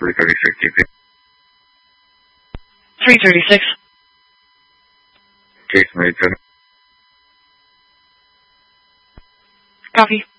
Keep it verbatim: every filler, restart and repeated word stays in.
three thirty-six T P. three thirty-six. Case made, sir. Copy.